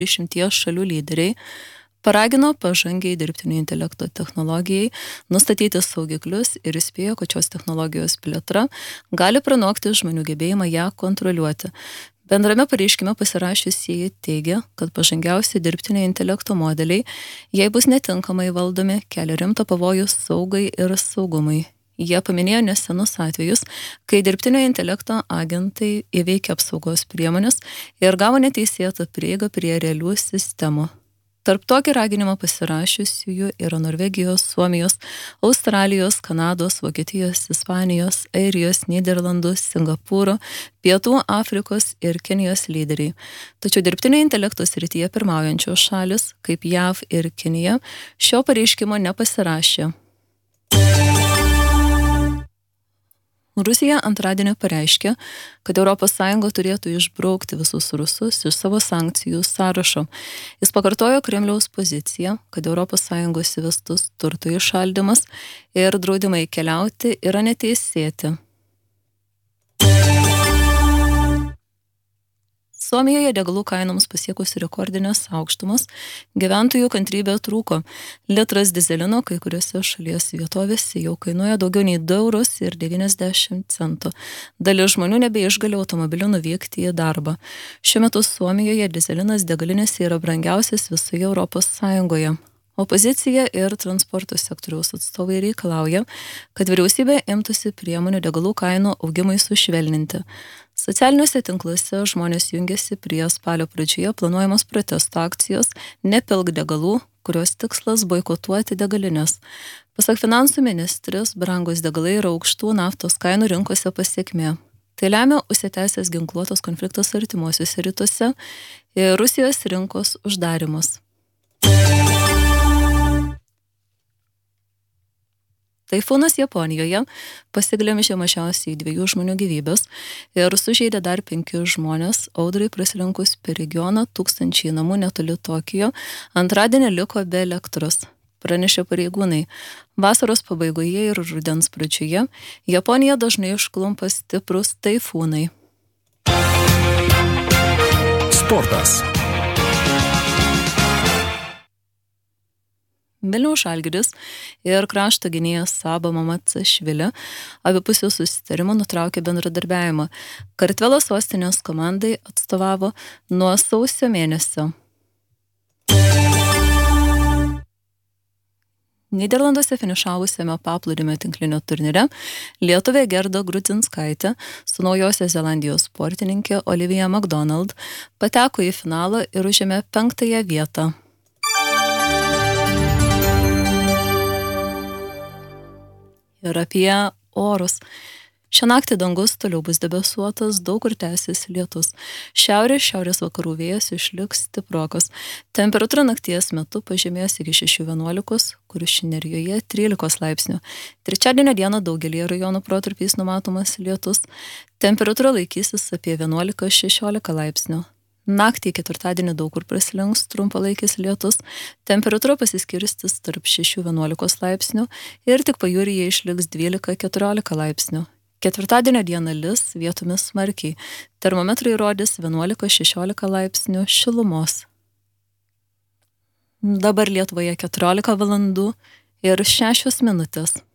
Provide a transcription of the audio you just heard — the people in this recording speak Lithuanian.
30 šalių lyderiai paragino pažangiai dirbtinio intelekto technologijai nustatyti saugiklius ir įspėjo, kad šios technologijos plėtra gali pranokti žmonių gebėjimą ją kontroliuoti. Bendrame pareiškime pasirašiusieji teigia, kad pažangiausi dirbtinio intelekto modeliai, jei bus netinkamai valdomi, kelia rimtą pavojų saugai ir saugumui. Jie paminėjo nesenus atvejus, kai dirbtinio intelekto agentai įveikė apsaugos priemonės ir gavo neteisėtą prieigą prie realių sistemų. Tarp tokį raginimą pasirašiusiųjų yra Norvegijos, Suomijos, Australijos, Kanados, Vokietijos, Ispanijos, Airijos, Nyderlandų, Singapūro, Pietų Afrikos ir Kinijos lyderiai. Tačiau dirbtinio intelekto srityje pirmaujančios šalis, kaip JAV ir Kinija, šio pareiškimo nepasirašė. Rusija antradienį pareiškė, kad ES turėtų išbraukti visus rusus iš savo sankcijų sąrašo. Jis pakartojo Kremliaus poziciją, kad ES įvestus turto įšaldymas ir draudimai keliauti yra neteisėti. Suomijoje degalų kainoms pasiekus rekordinės aukštumas, gyventojų kantrybė trūko. Litras dizelino kai kuriuose šalies vietovėse jau kainuoja daugiau nei 2,90 €. Dalis žmonių nebeišgali automobiliu nuvykti į darbą. Šiuo metu Suomijoje dizelinas degalinėse yra brangiausias visoje ES. Opozicija ir transporto sektoriaus atstovai reikalauja, kad vyriausybė imtųsi priemonių degalų kainų augimui sušvelninti. Socialiniuose tinkluose žmonės jungiasi prie spalio pradžioje planuojamos protesto akcijos Nepilk degalų, kurios tikslas boikotuoti degalinės. Pasak finansų ministrės, brangus degalai yra aukštų naftos kainų rinkose pasekmė. Tai lemia užsitęsęs ginkluotas konfliktas artimuosiuose rytuose ir Rusijos rinkos uždarimas. Taifūnas Japonijoje pasiglemžė mažiausiai 2 žmonių gyvybės ir sužeidė dar 5 žmonės. Audrai prasilenkus per regioną tūkstančiai namų netoli Tokijo antradienį liko be elektros, pranešė pareigūnai. Vasaros pabaigoje ir rudens pradžioje Japoniją dažnai užklumpa stiprūs taifūnai. Sportas. Vilniaus Žalgiris ir krašto gynėjas Saba Mamacašvili abipusių susitarimų nutraukė bendradarbiavimą. Kartvelas sostinės komandai atstovavo nuo sausio mėnesio. Nyderlanduose finišavusiame paplūdimio tinklinio turnyre lietuvė Gerda Grudzinskaitė su Naujosios Zelandijos sportininkė Olivija McDonald pateko į finalą ir užėmė 5. vietą. Ir apie orus. Šią naktį dangus toliau bus debesuotas, daug kur tęsis lietus. Šiaurės vakarų vėjas išliks stiprokas. Temperatūra nakties metu pažemės iki 6-11, Kuršių Nerijoje 13 laipsnių. Trečiadienio dieną daugelį rajonų protarpiais numatomas lietus. Temperatūra laikysis apie 11-16 laipsnių. Naktį ketvirtadienį daug kur praslinks trumpalaikis lietus, temperatūra pasiskirstys tarp 6-11 laipsnių ir tik pajūryje išliks 12-14 laipsnių. Ketvirtadienio dieną lis vietomis smarkiai, termometrai rodys 11-16 laipsnių šilumos. Dabar Lietuvoje 14 valandų ir 6 minutės.